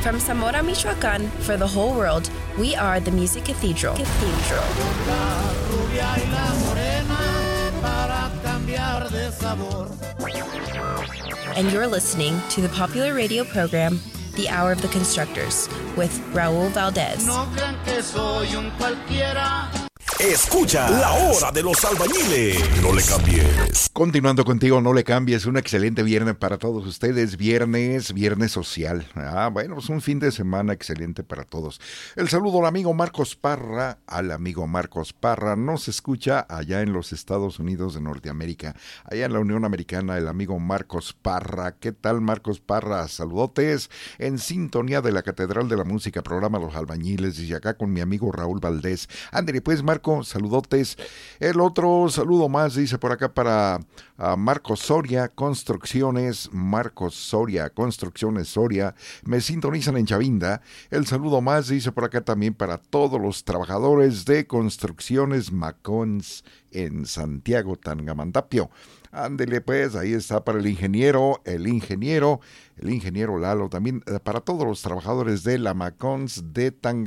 From Zamora, Michoacán, for the whole world, we are the Music Cathedral. La rubia y la morena para cambiar de sabor. And you're listening to the popular radio program, The Hour of the Constructors, with Raúl Valdez. No crean que soy un cualquiera. Escucha La Hora de los Albañiles. No le cambies. Continuando contigo, no le cambies. Un excelente viernes para todos ustedes. Viernes social. Bueno, pues un fin de semana excelente para todos. El saludo al amigo Marcos Parra. Nos escucha allá en los Estados Unidos de Norteamérica. Allá en la Unión Americana, el amigo Marcos Parra. ¿Qué tal, Marcos Parra? Saludotes en sintonía de la Catedral de la Música, programa Los Albañiles. Y acá con mi amigo Raúl Valdez. Ándale, pues, Marco, saludotes. El otro saludo más dice por acá para Marcos Soria Construcciones. Soria, me sintonizan en Chavinda. El saludo más dice por acá también para todos los trabajadores de Construcciones Macons en Santiago Tangamandapio. Ándele pues, ahí está para el ingeniero Lalo, también para todos los trabajadores de la Macons de Tangamandapio.